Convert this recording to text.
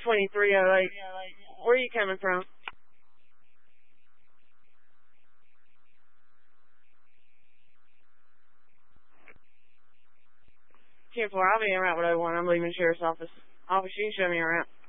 2308. Where are you coming from? 10-4, I'll be en route with 01. I'm leaving the sheriff's office. Officer, you can show me around.